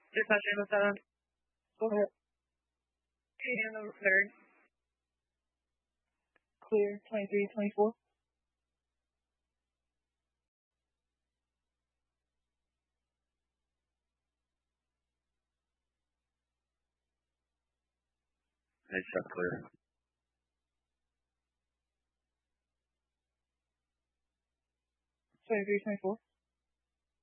Dispatch Ammo 7. Go ahead. And the third. Clear, 23-24. Nice shot, clear. 23-24.